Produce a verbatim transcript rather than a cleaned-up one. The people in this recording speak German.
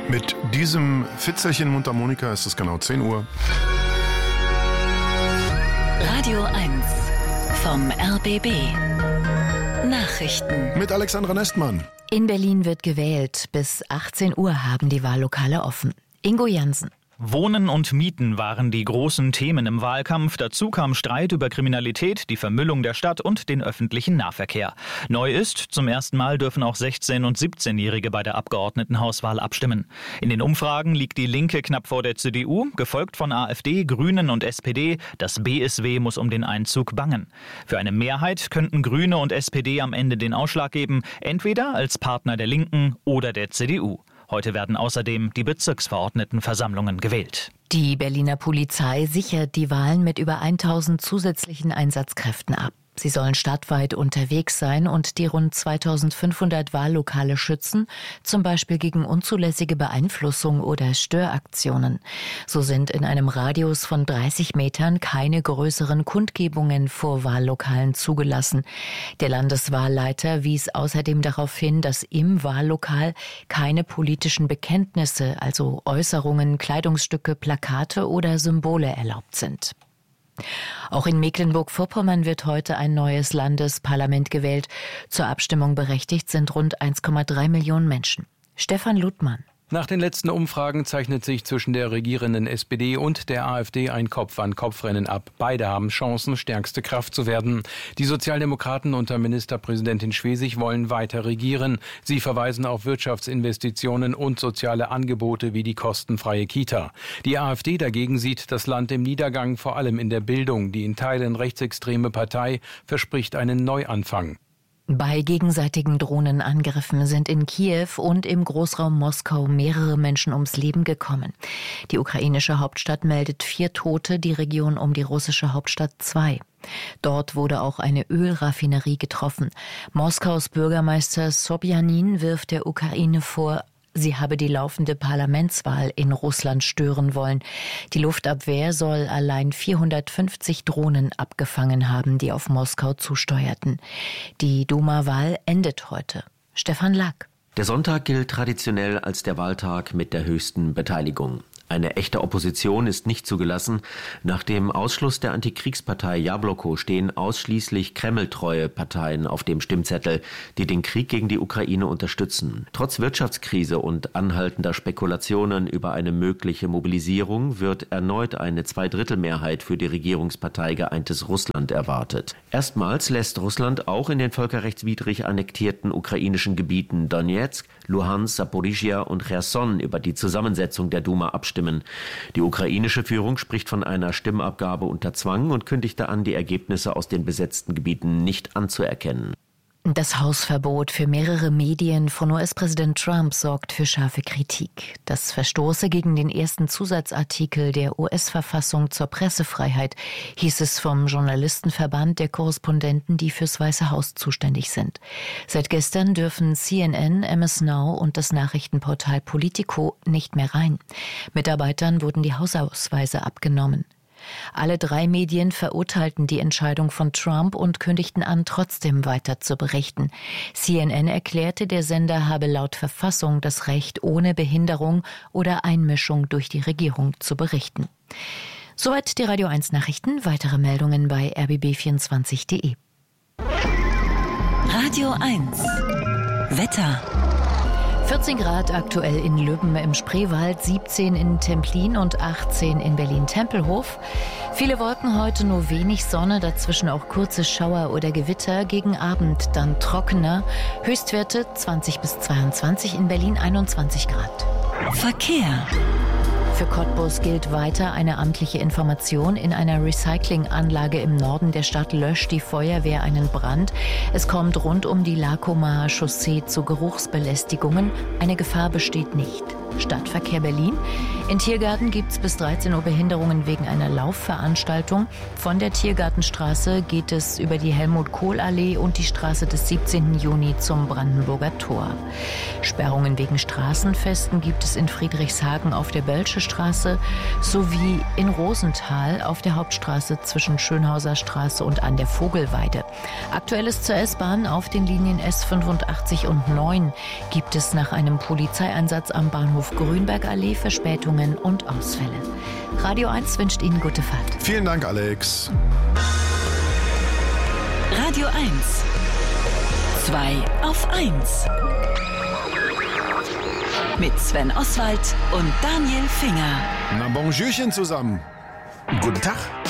Mit diesem Fitzelchen Mundharmonika ist es genau zehn Uhr. Radio eins vom R B B. Nachrichten. Mit Alexandra Nestmann. In Berlin wird gewählt. Bis achtzehn Uhr haben die Wahllokale offen. Ingo Jansen. Wohnen und Mieten waren die großen Themen im Wahlkampf. Dazu kam Streit über Kriminalität, die Vermüllung der Stadt und den öffentlichen Nahverkehr. Neu ist, zum ersten Mal dürfen auch sechzehn- und siebzehnjährige bei der Abgeordnetenhauswahl abstimmen. In den Umfragen liegt die Linke knapp vor der C D U, gefolgt von AfD, Grünen und S P D. Das B S W muss um den Einzug bangen. Für eine Mehrheit könnten Grüne und S P D am Ende den Ausschlag geben, entweder als Partner der Linken oder der C D U. Heute werden außerdem die Bezirksverordnetenversammlungen gewählt. Die Berliner Polizei sichert die Wahlen mit über tausend zusätzlichen Einsatzkräften ab. Sie sollen stadtweit unterwegs sein und die rund zweitausendfünfhundert Wahllokale schützen, zum Beispiel gegen unzulässige Beeinflussung oder Störaktionen. So sind in einem Radius von dreißig Metern keine größeren Kundgebungen vor Wahllokalen zugelassen. Der Landeswahlleiter wies außerdem darauf hin, dass im Wahllokal keine politischen Bekenntnisse, also Äußerungen, Kleidungsstücke, Plakate oder Symbole erlaubt sind. Auch in Mecklenburg-Vorpommern wird heute ein neues Landesparlament gewählt. Zur Abstimmung berechtigt sind rund eins Komma drei Millionen Menschen. Stefan Ludmann. Nach den letzten Umfragen zeichnet sich zwischen der regierenden S P D und der AfD ein Kopf-an-Kopf-Rennen ab. Beide haben Chancen, stärkste Kraft zu werden. Die Sozialdemokraten unter Ministerpräsidentin Schwesig wollen weiter regieren. Sie verweisen auf Wirtschaftsinvestitionen und soziale Angebote wie die kostenfreie Kita. Die AfD dagegen sieht das Land im Niedergang, vor allem in der Bildung. Die in Teilen rechtsextreme Partei verspricht einen Neuanfang. Bei gegenseitigen Drohnenangriffen sind in Kiew und im Großraum Moskau mehrere Menschen ums Leben gekommen. Die ukrainische Hauptstadt meldet vier Tote, die Region um die russische Hauptstadt zwei. Dort wurde auch eine Ölraffinerie getroffen. Moskaus Bürgermeister Sobjanin wirft der Ukraine vor, sie habe die laufende Parlamentswahl in Russland stören wollen. Die Luftabwehr soll allein vierhundertfünfzig Drohnen abgefangen haben, die auf Moskau zusteuerten. Die Duma-Wahl endet heute. Stefan Lack. Der Sonntag gilt traditionell als der Wahltag mit der höchsten Beteiligung. Eine echte Opposition ist nicht zugelassen. Nach dem Ausschluss der Antikriegspartei Jabloko stehen ausschließlich kremltreue Parteien auf dem Stimmzettel, die den Krieg gegen die Ukraine unterstützen. Trotz Wirtschaftskrise und anhaltender Spekulationen über eine mögliche Mobilisierung wird erneut eine Zweidrittelmehrheit für die Regierungspartei Geeintes Russland erwartet. Erstmals lässt Russland auch in den völkerrechtswidrig annektierten ukrainischen Gebieten Donetsk, Luhansk, Saporischschja und Cherson über die Zusammensetzung der Duma abstimmen. Die ukrainische Führung spricht von einer Stimmabgabe unter Zwang und kündigte an, die Ergebnisse aus den besetzten Gebieten nicht anzuerkennen. Das Hausverbot für mehrere Medien von U S-Präsident Trump sorgt für scharfe Kritik. Das verstoße gegen den ersten Zusatzartikel der U S-Verfassung zur Pressefreiheit, hieß es vom Journalistenverband der Korrespondenten, die fürs Weiße Haus zuständig sind. Seit gestern dürfen C N N, M S Now und das Nachrichtenportal Politico nicht mehr rein. Mitarbeitern wurden die Hausausweise abgenommen. Alle drei Medien verurteilten die Entscheidung von Trump und kündigten an, trotzdem weiter zu berichten. C N N erklärte, der Sender habe laut Verfassung das Recht, ohne Behinderung oder Einmischung durch die Regierung zu berichten. Soweit die Radio eins Nachrichten. Weitere Meldungen bei r b b vierundzwanzig punkt de. Radio eins Wetter. vierzehn Grad aktuell in Lübben im Spreewald, siebzehn in Templin und achtzehn in Berlin-Tempelhof. Viele Wolken heute, nur wenig Sonne, dazwischen auch kurze Schauer oder Gewitter. Gegen Abend dann trockener. Höchstwerte zwanzig bis zweiundzwanzig, in Berlin einundzwanzig Grad. Verkehr. Für Cottbus gilt weiter eine amtliche Information. In einer Recyclinganlage im Norden der Stadt löscht die Feuerwehr einen Brand. Es kommt rund um die Lakomaer Chaussee zu Geruchsbelästigungen. Eine Gefahr besteht nicht. Stadtverkehr Berlin. In Tiergarten gibt es bis dreizehn Uhr Behinderungen wegen einer Laufveranstaltung. Von der Tiergartenstraße geht es über die Helmut-Kohl-Allee und die Straße des siebzehnten Juni zum Brandenburger Tor. Sperrungen wegen Straßenfesten gibt es in Friedrichshagen auf der Bölsche Straße sowie in Rosenthal auf der Hauptstraße zwischen Schönhauser Straße und an der Vogelweide. Aktuelles zur S-Bahn: auf den Linien S fünfundachtzig und neun gibt es nach einem Polizeieinsatz am Bahnhof Grünbergallee Verspätungen und Ausfälle. Radio eins wünscht Ihnen gute Fahrt. Vielen Dank, Alex. Radio eins. zwei auf eins. Mit Sven Oswald und Daniel Finger. Na, bonjourchen zusammen. Guten Tag.